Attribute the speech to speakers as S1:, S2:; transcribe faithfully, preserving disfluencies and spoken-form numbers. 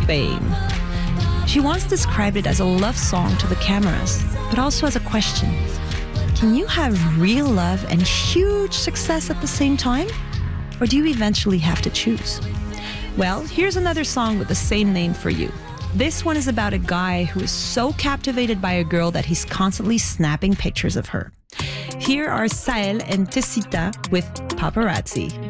S1: fame. She once described it as a love song to the cameras, but also as a question. Can you have real love and huge success at the same time? Or do you eventually have to choose? Well, here's another song with the same name for you. This one is about a guy who is so captivated by a girl that he's constantly snapping pictures of her. Here are Sael and Tessita with Paparazzi.